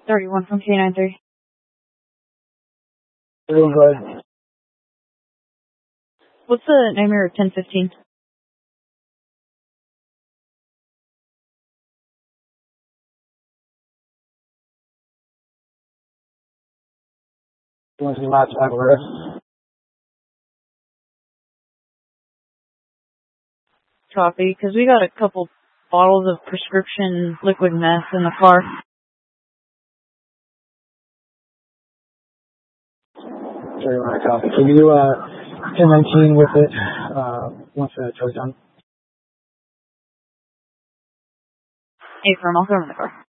31 from K93. Everyone go ahead. What's the name of your 1015? You want to see my type of arrest? Copy, because we got a couple bottles of prescription liquid meth in the car. 31, copy. Can you do 1019 with it once the tour's done? Hey, firm, I'll throw him in the car.